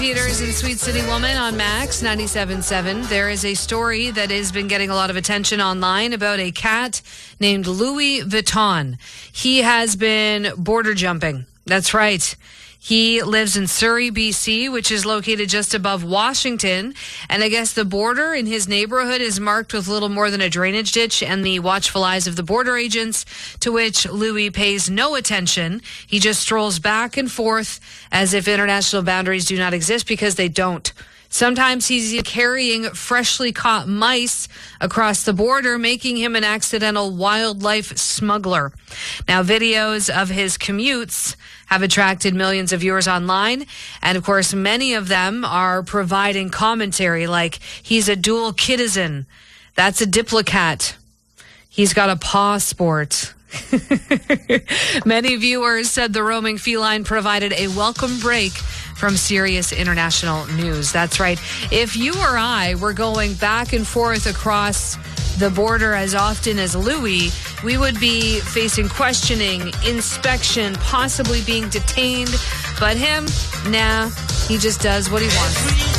Peters and Sweet City Woman on Max 97.7. There is a story that has been getting a lot of attention online about a cat named Louis Vuitton. He has been border jumping. That's right. He lives in Surrey, BC, which is located just above Washington. And I guess the border in his neighborhood is marked with little more than a drainage ditch and the watchful eyes of the border agents, to which Louis pays no attention. He just strolls back and forth as if international boundaries do not exist, because they don't. Sometimes he's carrying freshly caught mice across the border, making him an accidental wildlife smuggler. Now, videos of his commutes have attracted millions of viewers online. And of course, many of them are providing commentary like, he's a dual citizen. That's a diplocat. He's got a paw sport. Many viewers said the roaming feline provided a welcome break from serious international news. That's right. If you or I were going back and forth across the border as often as Louis, we would be facing questioning, inspection, possibly being detained. But him, nah, he just does what he wants.